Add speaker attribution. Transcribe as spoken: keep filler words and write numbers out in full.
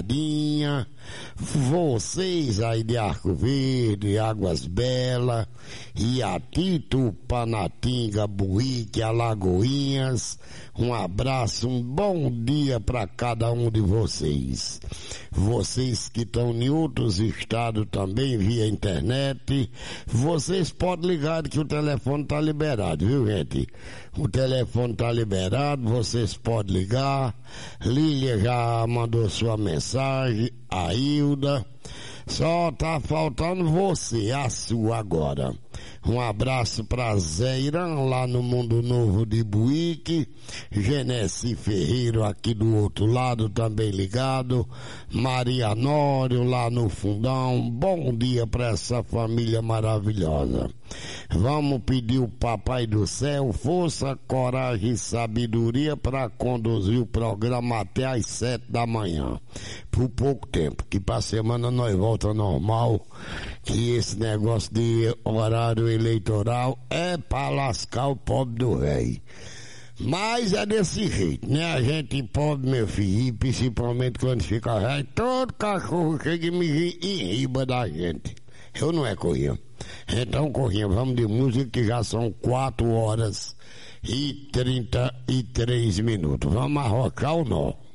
Speaker 1: Chapadinha, vocês aí de Arco Verde, Águas Belas, Iatito, Panatinga, Buíque, Alagoinhas, um abraço, um bom dia para cada um de vocês. Vocês que estão em outros estados também via internet, vocês podem ligar que o telefone está liberado, viu gente? O telefone está liberado, vocês podem ligar. Lília já mandou sua mensagem, a Hilda. Só tá faltando você, a sua agora. Um abraço pra Zé Irã, lá no Mundo Novo de Buíque. Genesi Ferreiro aqui do outro lado também ligado. Maria Nório lá no Fundão. Bom dia pra essa família maravilhosa. Vamos pedir o Papai do Céu força, coragem e sabedoria para conduzir o programa até às sete da manhã. Por pouco tempo, que pra semana nós volta normal, que esse negócio de horário eleitoral é pra lascar o pobre do rei. Mas é desse jeito, né? A gente pobre, meu filho, e principalmente quando fica velho, todo cachorro chega e me em riba da gente. Eu não é corrinha. Então, corrinha, vamos de música que já são quatro horas e trinta e três minutos. Vamos arrochar o nó.